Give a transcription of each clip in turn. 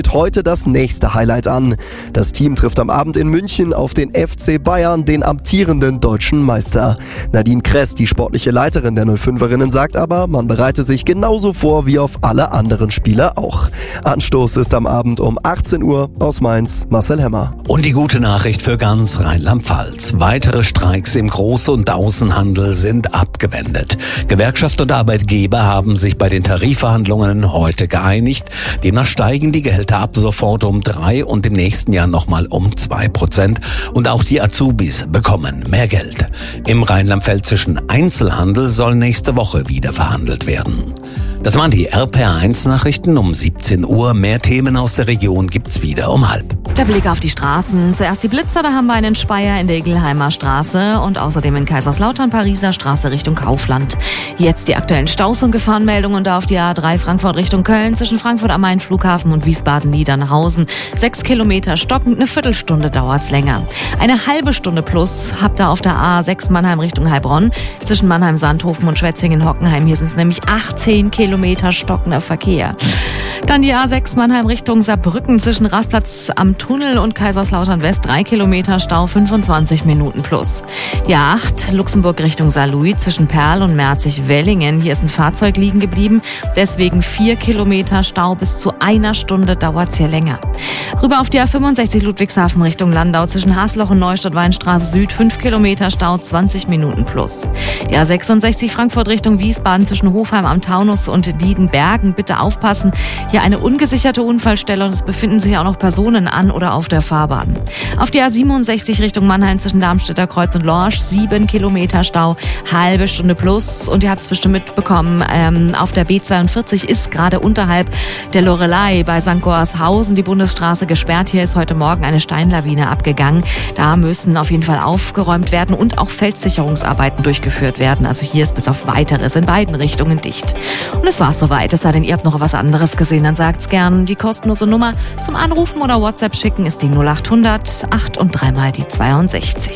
Heute das nächste Highlight an. Das Team trifft am Abend in München auf den FC Bayern, den amtierenden deutschen Meister. Nadine Kress, die sportliche Leiterin der 05erinnen, sagt aber, man bereite sich genauso vor wie auf alle anderen Spiele auch. Anstoß ist am Abend um 18 Uhr. Aus Mainz, Marcel Hemmer. Und die gute Nachricht für ganz Rheinland-Pfalz. Weitere Streiks im Groß- und Außenhandel sind abgewendet. Gewerkschaft und Arbeitgeber haben sich bei den Tarifverhandlungen heute geeinigt. Demnach steigen die Gehälter ab sofort um 3 und im nächsten Jahr nochmal um 2%. Und auch die Azubis bekommen mehr Geld. Im rheinland-pfälzischen Einzelhandel soll nächste Woche wieder verhandelt werden. Das waren die RPR1-Nachrichten um 17 Uhr. Mehr Themen aus der Region gibt's wieder um 12:30. Der Blick auf die Straßen. Zuerst die Blitzer, da haben wir einen Speyer in der Igelheimer Straße und außerdem in Kaiserslautern, Pariser Straße Richtung Kaufland. Jetzt die aktuellen Staus- und Gefahrenmeldungen da auf die A3 Frankfurt Richtung Köln zwischen Frankfurt am Main Flughafen und Wiesbaden-Niedernhausen. 6 Kilometer stockend, eine Viertelstunde dauert's länger. Eine halbe Stunde plus habt ihr auf der A6 Mannheim Richtung Heilbronn zwischen Mannheim-Sandhofen und Schwetzingen-Hockenheim. Hier sind es nämlich 18 Kilometer stockender Verkehr. Dann die A6 Mannheim Richtung Saarbrücken zwischen Rastplatz am Tunnel und Kaiserslautern West 3 Kilometer Stau, 25 Minuten plus. Die A8 Luxemburg Richtung Saarlouis zwischen Perl und Merzig-Wellingen. Hier ist ein Fahrzeug liegen geblieben, deswegen 4 Kilometer Stau, bis zu einer Stunde dauert's hier länger. Rüber auf die A65 Ludwigshafen Richtung Landau zwischen Hasloch und Neustadt-Weinstraße Süd, 5 Kilometer Stau, 20 Minuten plus. Die A66 Frankfurt Richtung Wiesbaden zwischen Hofheim am Taunus und Diedenbergen. Bitte aufpassen, hier eine ungesicherte Unfallstelle und es befinden sich auch noch Personen an oder auf der Fahrbahn. Auf die A67 Richtung Mannheim zwischen Darmstädter Kreuz und Lorsch, 7 Kilometer Stau, halbe Stunde plus. Und ihr habt es bestimmt mitbekommen, auf der B42 ist gerade unterhalb der Lorelei bei St. Gorshausen die Bundesstraße gesperrt. Hier ist heute Morgen eine Steinlawine abgegangen. Da müssen auf jeden Fall aufgeräumt werden und auch Felssicherungsarbeiten durchgeführt werden. Also hier ist bis auf Weiteres in beiden Richtungen dicht. Und es war's soweit. Es sei denn, ihr habt noch was anderes gesehen, dann sagt's gern. Die kostenlose Nummer zum Anrufen oder WhatsApp schicken ist die 0800 8 und 3 mal die 62.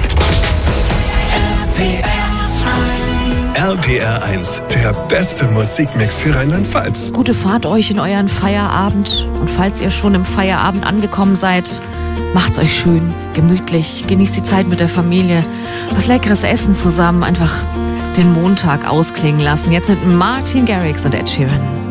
RPR1, der beste Musikmix für Rheinland-Pfalz. Gute Fahrt euch in euren Feierabend. Und falls ihr schon im Feierabend angekommen seid, macht's euch schön, gemütlich, genießt die Zeit mit der Familie, was leckeres Essen zusammen, einfach den Montag ausklingen lassen. Jetzt mit Martin Garrix und Ed Sheeran.